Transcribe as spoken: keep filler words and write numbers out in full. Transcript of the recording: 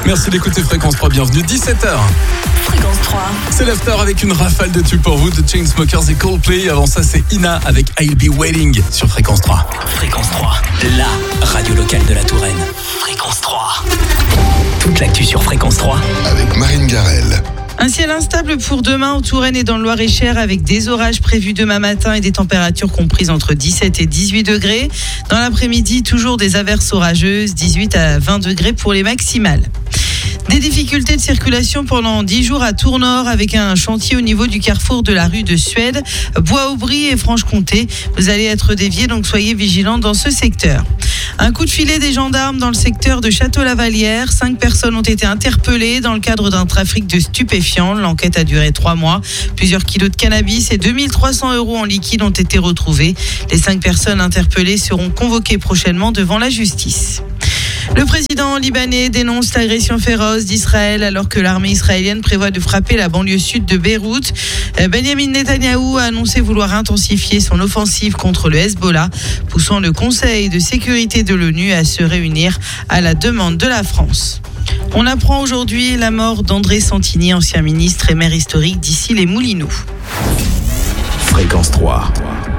Merci d'écouter Fréquence trois, bienvenue, dix-sept heures. Fréquence trois. C'est l'after avec une rafale de tubes pour vous de Chainsmokers et Coldplay. Avant ça, c'est Ina avec I'll Be Waiting sur Fréquence trois. Fréquence trois, la radio locale de la Touraine. Fréquence trois. Toute l'actu sur Fréquence trois. Avec Marine Garel. Un ciel instable pour demain en Touraine et dans le Loir-et-Cher avec des orages prévus demain matin et des températures comprises entre dix-sept et dix-huit degrés. Dans l'après-midi, toujours des averses orageuses, dix-huit à vingt degrés pour les maximales. Des difficultés de circulation pendant dix jours à Tournord avec un chantier au niveau du carrefour de la rue de Suède, Bois-Aubry et Franche-Comté. Vous allez être déviés, donc soyez vigilants dans ce secteur. Un coup de filet des gendarmes dans le secteur de Château-Lavallière. Cinq personnes ont été interpellées dans le cadre d'un trafic de stupéfiants. L'enquête a duré trois mois. Plusieurs kilos de cannabis et deux mille trois cents euros en liquide ont été retrouvés. Les cinq personnes interpellées seront convoquées prochainement devant la justice. Le président libanais dénonce l'agression féroce d'Israël alors que l'armée israélienne prévoit de frapper la banlieue sud de Beyrouth. Benjamin Netanyahou a annoncé vouloir intensifier son offensive contre le Hezbollah, poussant le Conseil de sécurité de l'ONU à se réunir à la demande de la France. On apprend aujourd'hui la mort d'André Santini, ancien ministre et maire historique d'Issy-les-Moulineaux. Fréquence trois.